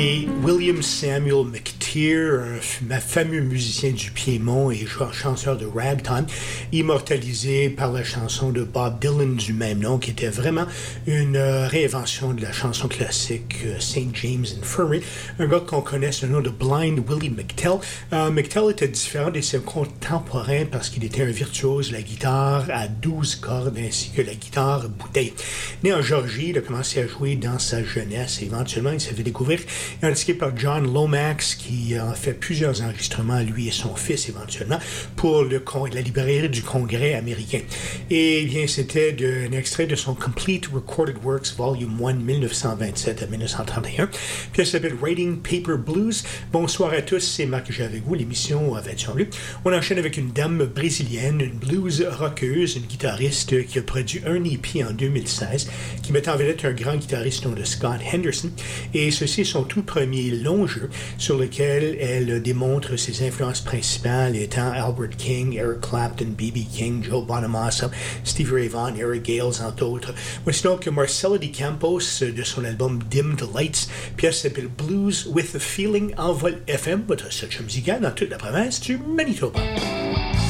Et William Samuel McTeer, un fameux musicien du Piémont et chanteur de ragtime, immortalisé par la chanson de Bob Dylan du même nom, qui était vraiment une réinvention de la chanson classique St. James Infirmary. Un gars qu'on connaît sous le nom de Blind Willie McTell. McTell était différent des ses contemporains parce qu'il était un virtuose de la guitare à 12 cordes ainsi que la guitare bouteille. Né en Géorgie, il a commencé à jouer dans sa jeunesse et éventuellement il s'est fait découvrir indiqué par John Lomax, qui a fait plusieurs enregistrements, lui et son fils éventuellement, pour la librairie du Congrès américain. Et bien, c'était un extrait de son Complete Recorded Works, Volume 1, 1927 à 1931. Puis elle s'appelle Writing Paper Blues. Bonsoir à tous, c'est Marc que j'ai avec vous, l'émission 21 lieux. On enchaîne avec une dame brésilienne, une blues rockeuse, une guitariste qui a produit un EP en 2016, qui met en vedette un grand guitariste nom de Scott Henderson. Et ceci est son tout premier long jeu sur lequel elle démontre ses influences principales étant Albert King, Eric Clapton, B.B. King, Joe Bonamassa, Stevie Ray Vaughan, Eric Gales, entre autres. Voici donc Marcella Di Campos de son album Dim the Lights, pièce s'appelle Blues with a Feeling en vol FM, votre search musical dans toute la province du Manitoba.